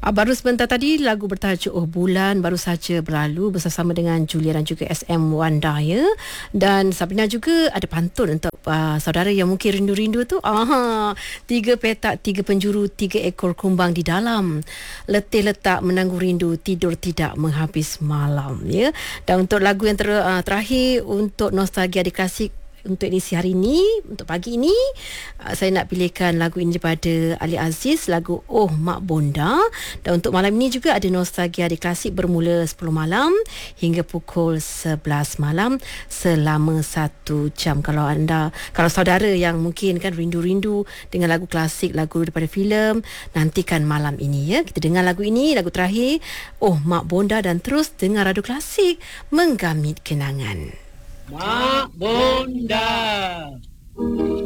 Baru sebentar tadi lagu bertajuk Oh Bulan baru saja berlalu bersama dengan Julia dan juga SM Wanda ya. Dan Sabrina juga ada pantun untuk saudara yang mungkin rindu-rindu tu. Tiga petak, tiga penjuru, tiga ekor kumbang di dalam. Letih letak menanggung rindu, tidur tidak menghabis malam ya. Dan untuk lagu yang terakhir untuk nostalgia di klasik untuk edisi hari ini, untuk pagi ini, saya nak pilihkan lagu ini daripada Ali Aziz, lagu Oh Mak Bonda. Dan untuk malam ini juga ada nostalgia di klasik bermula 10 malam hingga pukul 11 malam selama 1 jam. Kalau saudara yang mungkin kan rindu-rindu dengan lagu klasik, lagu daripada filem, nantikan malam ini ya. Kita dengar lagu ini, lagu terakhir Oh Mak Bonda, dan terus dengar Radu Klasik menggamit kenangan. Mak Bonda.